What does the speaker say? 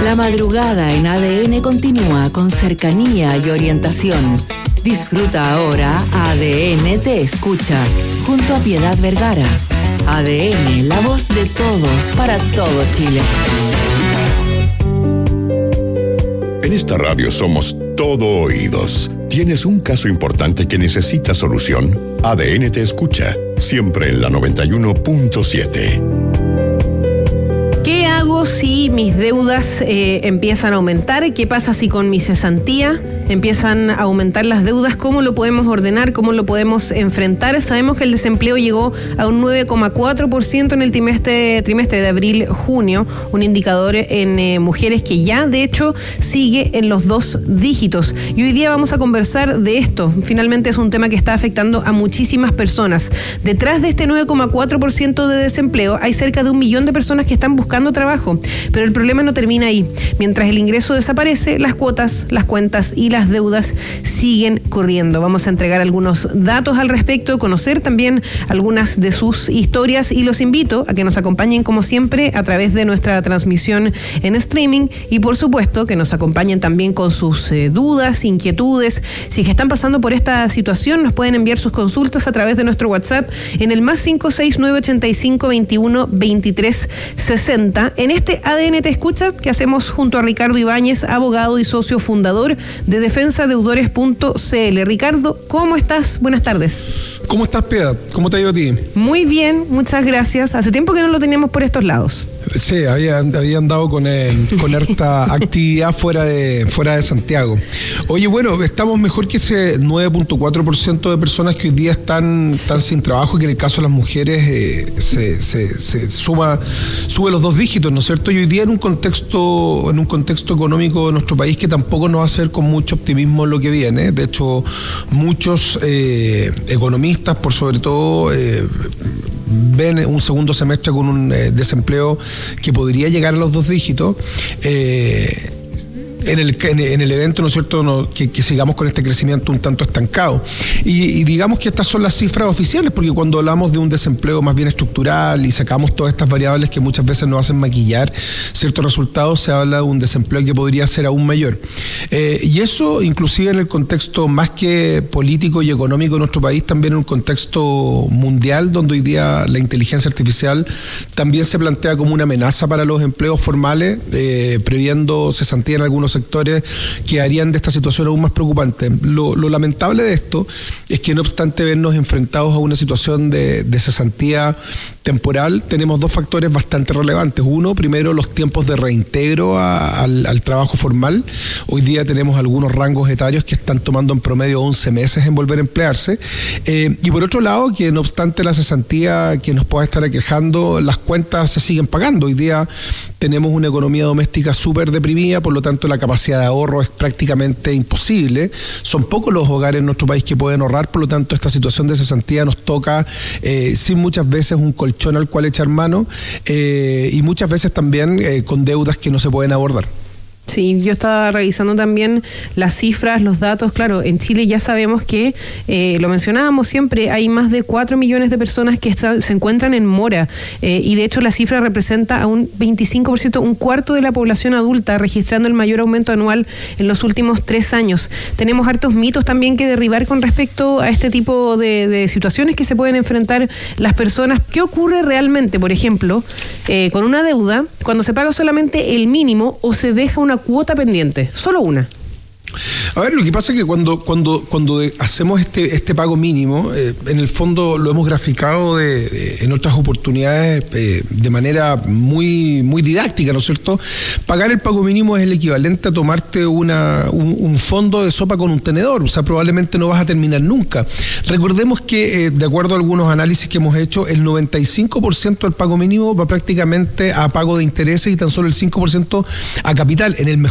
La madrugada en ADN continúa con cercanía y orientación. Disfruta ahora ADN Te Escucha, junto a Piedad Vergara. ADN, la voz de todos para todo Chile. En esta radio somos todo oídos. ¿Tienes un caso importante que necesita solución? ADN Te Escucha, siempre en la 91.7. ¿Qué hago si mis deudas empiezan a aumentar? ¿Qué pasa si con mi cesantía empiezan a aumentar las deudas? ¿Cómo lo podemos ordenar? ¿Cómo lo podemos enfrentar? Sabemos que el desempleo llegó a un 9,4% en el trimestre de abril-junio, un indicador en mujeres que ya, de hecho, sigue en los 2 dígitos. Y hoy día vamos a conversar de esto. Finalmente es un tema que está afectando a muchísimas personas. Detrás de este 9,4% de desempleo hay cerca de 1 millón de personas que están buscando trabajo, pero el problema no termina ahí. Mientras el ingreso desaparece, las cuotas, las cuentas y las deudas siguen corriendo. Vamos a entregar algunos datos al respecto, conocer también algunas de sus historias y los invito a que nos acompañen como siempre a través de nuestra transmisión en streaming y por supuesto que nos acompañen también con sus dudas, inquietudes. Si están pasando por esta situación, nos pueden enviar sus consultas a través de nuestro WhatsApp en el +569 85 21 23 60. En este ADN Te Escucha que hacemos junto a Ricardo Ibáñez, abogado y socio fundador de defensadeudores.cl. Ricardo, ¿cómo estás? Buenas tardes. ¿Cómo estás, Piedad? ¿Cómo te ha ido a ti? Muy bien, muchas gracias. Hace tiempo que no lo teníamos por estos lados. Sí, había andado con esta actividad fuera de Santiago. Oye, bueno, estamos mejor que ese 9,4% de personas que hoy día están sin trabajo, que en el caso de las mujeres sube los 2 dígitos, ¿no es cierto? Y hoy día en un contexto económico de nuestro país que tampoco nos va a hacer con mucho optimismo lo que viene. De hecho, muchos economistas, por sobre todo, ven un segundo semestre con un desempleo que podría llegar a los 2 dígitos. En el evento, ¿no es cierto?, que sigamos con este crecimiento un tanto estancado. Y digamos que estas son las cifras oficiales, porque cuando hablamos de un desempleo más bien estructural y sacamos todas estas variables que muchas veces nos hacen maquillar ciertos resultados, se habla de un desempleo que podría ser aún mayor. Y eso, inclusive en el contexto más que político y económico de nuestro país, también en un contexto mundial, donde hoy día la inteligencia artificial también se plantea como una amenaza para los empleos formales, previendo cesantía en algunos sectores que harían de esta situación aún más preocupante. Lo lamentable de esto es que no obstante vernos enfrentados a una situación de cesantía temporal, tenemos 2 factores bastante relevantes. Uno, primero, los tiempos de reintegro al trabajo formal. Hoy día tenemos algunos rangos etarios que están tomando en promedio 11 meses en volver a emplearse. Y por otro lado, que no obstante la cesantía que nos pueda estar aquejando, las cuentas se siguen pagando. Hoy día tenemos una economía doméstica súper deprimida, por lo tanto la capacidad de ahorro es prácticamente imposible. Son pocos los hogares en nuestro país que pueden ahorrar, por lo tanto esta situación de cesantía nos toca sin muchas veces un colchón al cual echar mano y muchas veces también con deudas que no se pueden abordar. Sí, yo estaba revisando también las cifras, los datos. Claro, en Chile ya sabemos que, lo mencionábamos siempre, hay más de 4 millones de personas que se encuentran en mora y de hecho la cifra representa a un 25%, un cuarto de la población adulta, registrando el mayor aumento anual en los últimos 3 años. Tenemos hartos mitos también que derribar con respecto a este tipo de situaciones que se pueden enfrentar las personas. ¿Qué ocurre realmente, por ejemplo, con una deuda cuando se paga solamente el mínimo o se deja una cuota pendiente? Solo una. A ver, lo que pasa es que cuando hacemos este pago mínimo, en el fondo lo hemos graficado en otras oportunidades de manera muy, muy didáctica, ¿no es cierto? Pagar el pago mínimo es el equivalente a tomarte un fondo de sopa con un tenedor, o sea, probablemente no vas a terminar nunca. Recordemos que, de acuerdo a algunos análisis que hemos hecho, el 95% del pago mínimo va prácticamente a pago de intereses y tan solo el 5% a capital. En el